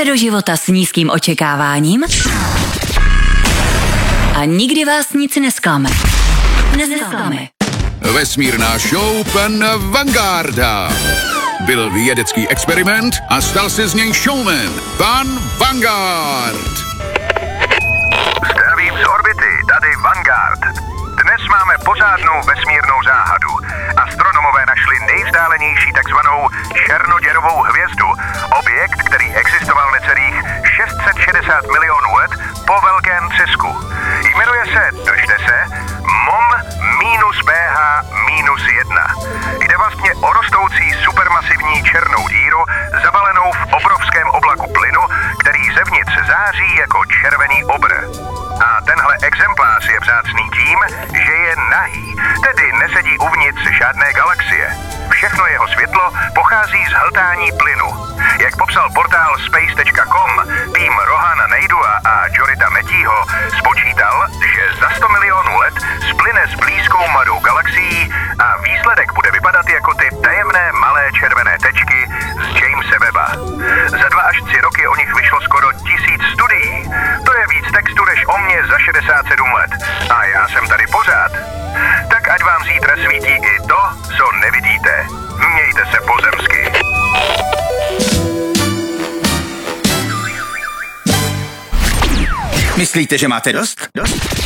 Jdete do života s nízkým očekáváním a nikdy vás nic nesklame. Vesmírná show pana Vangarda. Byl vědecký experiment a stal se z něj showman. Pan Vanguard. Zdravím z orbity, tady Vanguard. Dnes máme pořádnou vesmírnou záhadu. Astronomové našli nejvzdálenější takzvanou černoděrovou hvězdu. Objekt, který existoval necelých 660 milionů let po velkém třesku. Jmenuje se, držte se, MOM-BH-1. Jde vlastně o rostoucí supermasivní černou díru zabalenou v obrovském oblaku plynu, který zevnitř září jako červený obr. A tenhle exemplář je vzácný tím, že je nahý, tedy nesedí uvnitř žádné galaxie. Všechno jeho světlo pochází z hltání plynu. Jak popsal portál space.com, tým Rohana Neidua a Jorita Metího spočítal, že za 100 milionů let splyne s blízkou mladou galaxií a výsledek bude vypadat jako ty tajemné malé červené tečky z Jamese Webba. Za 2 až 3 roky o nich vyšlo skoro 1000 studií. To je víc textu než o mně za 67 let. A já jsem tady pořád. Tak ať vám zítra svítí i to, co nevidíte. Mějte se pozemsky. Myslíte, že máte dost?